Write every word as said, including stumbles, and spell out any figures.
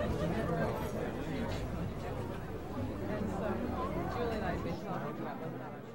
And so Julie and I have been talking about whether or not